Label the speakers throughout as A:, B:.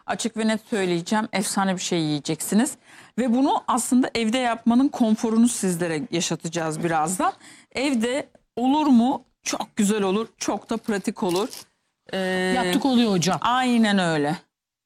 A: Açık ve net söyleyeceğim. Efsane bir şey yiyeceksiniz. Ve bunu aslında evde yapmanın konforunu sizlere yaşatacağız birazdan. Evde olur mu? Çok güzel olur. Çok da pratik olur.
B: Yaptık oluyor hocam.
A: Aynen öyle.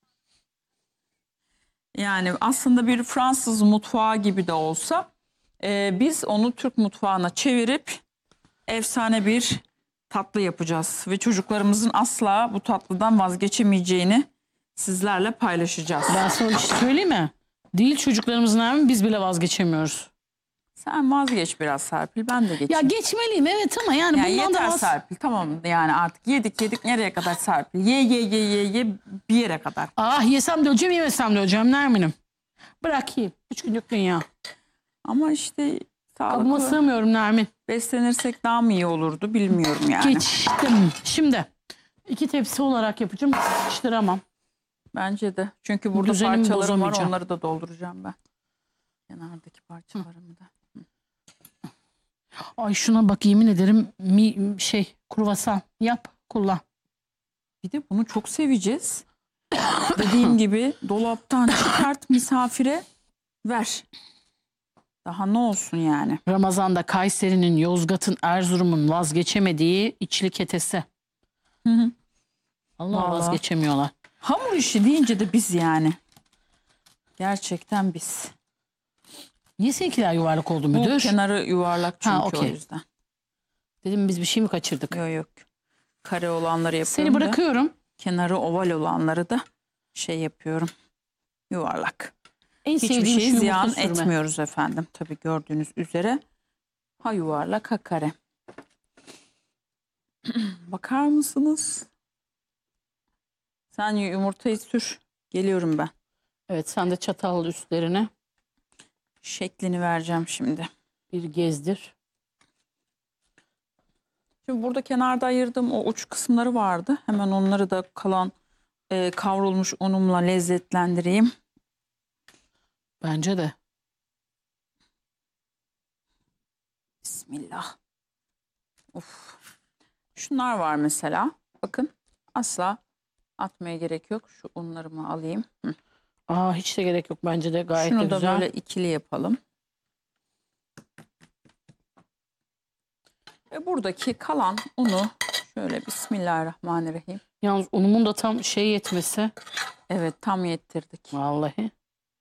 A: Yani aslında bir Fransız mutfağı gibi de olsa biz onu Türk mutfağına çevirip efsane bir tatlı yapacağız. Ve çocuklarımızın asla bu tatlıdan vazgeçemeyeceğini sizlerle paylaşacağız.
B: Ben sana bir şey söyleyeyim mi? Değil çocuklarımızın hemen biz bile vazgeçemiyoruz.
A: Sen vazgeç biraz Serpil, ben de geçeyim.
B: Ya geçmeliyim evet ama yani
A: Yani
B: bundan
A: yeter
B: da
A: Serpil, tamam yani artık yedik nereye kadar Serpil? Ye bir yere kadar.
B: Ah yesem de öleceğim yemesem de öleceğim Nermin'im. Bırak yiyeyim. 3 günlük dünya.
A: Ama işte
B: Kabıma
A: sağlıklı
B: sığmıyorum Nermin.
A: beslenirsek daha mı iyi olurdu bilmiyorum yani.
B: Geçtim. Şimdi 2 tepsi olarak yapacağım. Sıkıştıramam.
A: Bence de. Çünkü burada
B: Düzenimi
A: parçalarım var,
B: bozamayacağım.
A: onları da dolduracağım ben. Kenardaki parçalarımı da.
B: Ay şuna bak yemin ederim kruvasan yap kullan.
A: Bir de bunu çok seveceğiz. Dediğim gibi dolaptan çıkart, misafire ver. Daha ne olsun yani.
B: Ramazan'da Kayseri'nin, Yozgat'ın, Erzurum'un vazgeçemediği içli ketesi.
A: Hı hı.
B: Allah
A: Vallahi.
B: vazgeçemiyorlar.
A: Hamur işi deyince de biz yani. Gerçekten biz.
B: Niye seninkiler yuvarlak oldu
A: Bu
B: müdür?
A: kenarı yuvarlak çünkü o
B: okey.
A: yüzden.
B: Dedim biz bir şey mi kaçırdık?
A: Yok. Kare olanları yapıyorum
B: Seni bırakıyorum.
A: da, kenarı oval olanları da şey yapıyorum. Yuvarlak.
B: En
A: Hiçbir
B: sevdiğim
A: şey
B: şu
A: ziyan
B: yumurta sürme.
A: etmiyoruz efendim. Tabii gördüğünüz üzere. Ha yuvarlak ha kare. Bakar mısınız? Sen yumurtayı sür. Geliyorum ben.
B: Evet sen de çatal üstlerine
A: Şeklini vereceğim şimdi.
B: bir gezdir.
A: Şimdi burada kenarda ayırdığım o uç kısımları vardı. Hemen onları da kalan kavrulmuş unumla lezzetlendireyim.
B: Bence de.
A: Bismillah. Of. Şunlar var mesela. Bakın asla atmaya gerek yok. Şu unlarımı alayım. Hı.
B: Aa hiç de gerek yok bence de gayet de
A: Şunu da
B: güzel.
A: böyle ikili yapalım. Ve buradaki kalan unu şöyle Bismillahirrahmanirrahim.
B: Yalnız unumun da tam yetmesi.
A: Evet tam yettirdik.
B: Vallahi.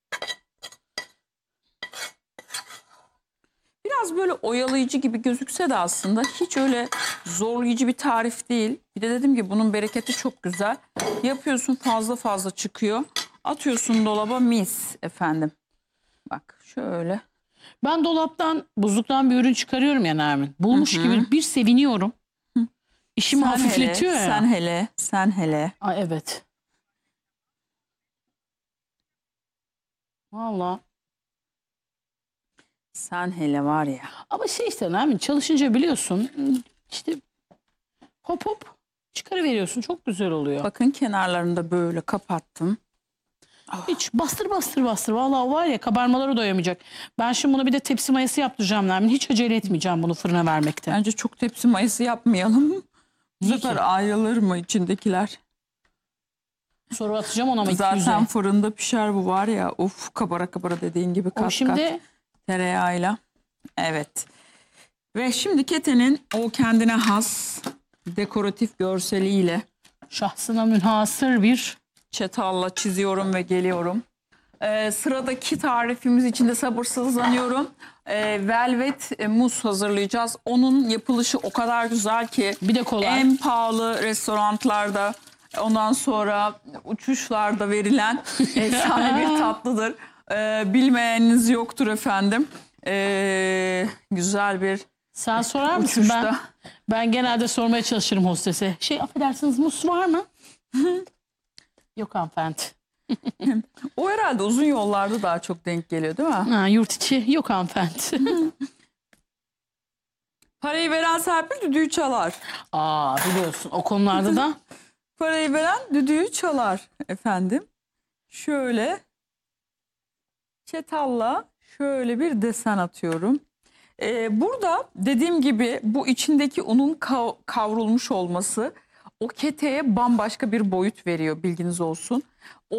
A: Biraz böyle oyalayıcı gibi gözükse de aslında hiç öyle zorlayıcı bir tarif değil. Bir de dedim ki bunun bereketi çok güzel. Yapıyorsun fazla çıkıyor. Atıyorsun dolaba mis efendim. Bak şöyle.
B: Ben dolaptan, buzluktan bir ürün çıkarıyorum ya Nermin. Bulmuş gibi bir seviniyorum. İşimi hafifletiyor ya.
A: Sen hele.
B: Aa, evet. Vallahi.
A: Sen hele var ya.
B: Ama işte Nermin çalışınca biliyorsun işte hop çıkarıveriyorsun. Çok güzel oluyor.
A: Bakın kenarlarını da böyle kapattım.
B: Hiç bastır. Vallahi o var ya kabarmalara doyamayacak. Ben şimdi buna bir de tepsi mayası yaptıracağım Nermin. Hiç acele etmeyeceğim bunu fırına vermekte.
A: Bence çok tepsi mayası yapmayalım. Bu
B: Niye
A: sefer
B: ki?
A: ayrılır mı içindekiler?
B: Sonra atacağım ona
A: Zaten fırında pişer bu var ya. Uf kabara dediğin gibi kat
B: şimdi
A: tereyağıyla. Evet. Ve şimdi ketenin o kendine has dekoratif görseliyle
B: şahsına münhasır bir
A: çatalla çiziyorum ve geliyorum. Sıradaki tarifimiz için de sabırsızlanıyorum. Velvet muz hazırlayacağız. Onun yapılışı o kadar güzel ki.
B: bir de kolay.
A: En pahalı restoranlarda, ondan sonra uçuşlarda verilen efsane bir tatlıdır. Bilmeyeniniz yoktur efendim. Güzel bir
B: Sen sorar mısın?
A: uçuşta.
B: Ben genelde sormaya çalışırım hostese. Affedersiniz muz var mı? Yok hanımefendi.
A: O herhalde uzun yollarda daha çok denk geliyor değil mi?
B: Ha, yurt içi yok hanımefendi.
A: Parayı veren Serpil düdüğü çalar.
B: Aa biliyorsun o konularda da.
A: Parayı veren düdüğü çalar efendim. Şöyle çatalla şöyle bir desen atıyorum. Burada dediğim gibi bu içindeki unun kavrulmuş olması o keteye bambaşka bir boyut veriyor, bilginiz olsun.